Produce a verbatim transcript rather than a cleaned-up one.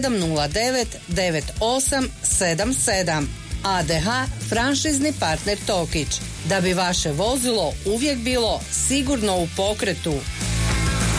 sedam nula devet devet osam sedam sedam. A D H franšizni partner Tokić. Da bi vaše vozilo uvijek bilo sigurno u pokretu.